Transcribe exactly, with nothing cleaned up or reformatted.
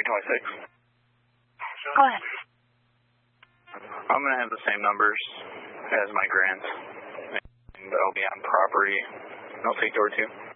Y six. Go ahead. I'm going to have the same numbers as my grants. And I'll be on property. I'll take door two.